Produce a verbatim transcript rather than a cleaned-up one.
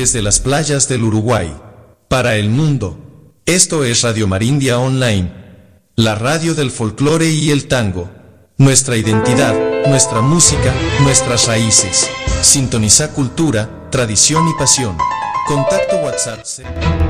desde las playas del Uruguay. Para el mundo. Esto es Radio Marindia Online. La radio del folclore y el tango. Nuestra identidad, nuestra música, nuestras raíces. Sintoniza cultura, tradición y pasión. Contacto WhatsApp.